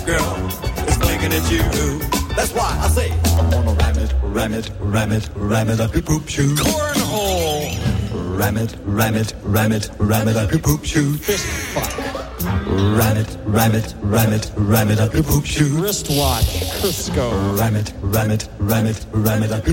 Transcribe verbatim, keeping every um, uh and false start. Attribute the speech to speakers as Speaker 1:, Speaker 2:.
Speaker 1: girl is blinking at you. That's why I say I'm gonna ram it, ram it, ram it, ram it up your poop shoe.
Speaker 2: Cornhole.
Speaker 1: Ram it, ram it, ram it, ram it up your poop shoe.
Speaker 2: Fist fight.
Speaker 1: Ram it, ram it, ram it, ram it up your poop shoe.
Speaker 2: Wristwatch. Crisco.
Speaker 1: Ram it, ram it, ram it, ram it up your